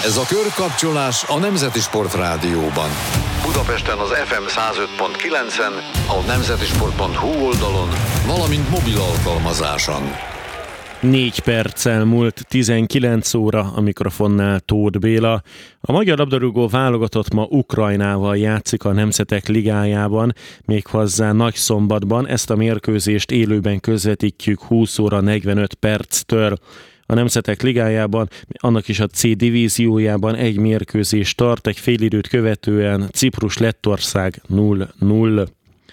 Ez a Körkapcsolás a Nemzeti Sport Rádióban. Budapesten az FM 105.9-en, a nemzetisport.hu oldalon, valamint mobil alkalmazáson. 4 perccel múlt 19 óra, a mikrofonnál Tóth Béla. A magyar labdarúgó válogatott ma Ukrajnával játszik a Nemzetek Ligájában, méghozzá Nagyszombatban. Ezt a mérkőzést élőben közvetítjük 20 óra 45 perctől. A Nemzetek Ligájában, annak is a C divíziójában egy mérkőzés tart, egy félidőt követően Ciprus-Lettország 0-0.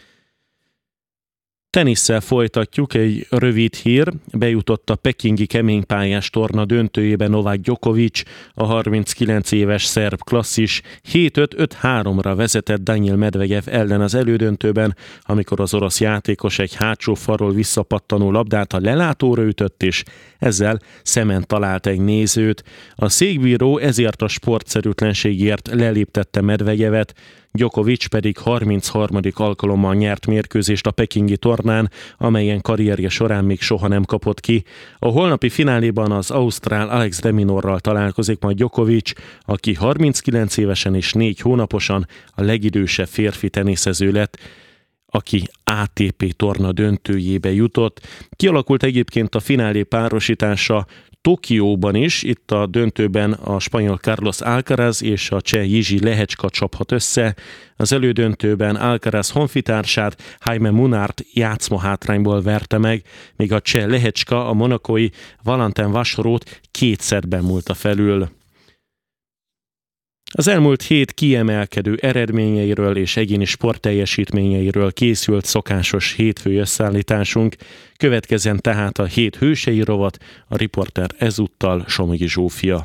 Tenisszel folytatjuk, egy rövid hír. Bejutott a pekingi keménypályás torna döntőjébe Novák Djokovic, a 39 éves szerb klasszis 7-5-5-3-ra vezetett Daniil Medvedev ellen az elődöntőben, amikor az orosz játékos egy hátsó falról visszapattanó labdát a lelátóra ütött, és ezzel szemen talált egy nézőt. A székbíró ezért a sportszerűtlenségért leléptette Medvedevet, Djokovic pedig 33. alkalommal nyert mérkőzést a pekingi tornán, amelyen karrierje során még soha nem kapott ki. A holnapi fináléban az ausztrál Alex de Minorral találkozik majd Djokovic, aki 39 évesen és 4 hónaposan a legidősebb férfi teniszező lett, aki ATP torna döntőjébe jutott. Kialakult egyébként a finálé párosítása Tokióban is, itt a döntőben a spanyol Carlos Alcaraz és a cseh Jiří Lehečka csaphat össze. Az elődöntőben Alcaraz honfitársát, Jaime Munárt játszmahátrányból verte meg, míg a cseh Lehečka a monakói Valentin Vacherót 2 szettben múlta felül. Az elmúlt hét kiemelkedő eredményeiről és egyéni sportteljesítményeiről készült szokásos hétfői összeállításunk. Következzen tehát a hét hősei rovat, a riporter ezúttal Somogyi Zsófia.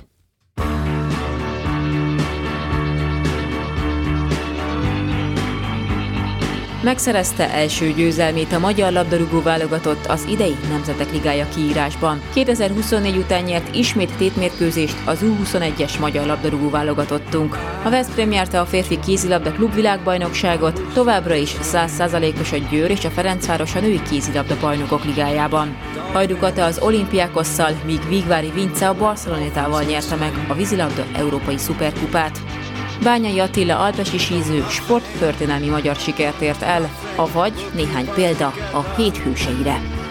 Megszerezte első győzelmét a magyar labdarúgó válogatott az idei Nemzetek Ligája kiírásban. 2024 után nyert ismét tétmérkőzést az U21-es magyar labdarúgó válogatottunk. A Veszprém nyerte a férfi kézilabda klubvilágbajnokságot, továbbra is 100%-os a Győr és a Ferencváros a női kézilabda bajnokok ligájában. Hajduk Ata az Olimpiákosszal, míg Vigvári Vince a Barcelonetával nyerte meg a vízilabda európai szuperkupát. Bányai Attila alpesi síző sporttörténelmi magyar sikert ért el, avagy néhány példa a hét hőseire.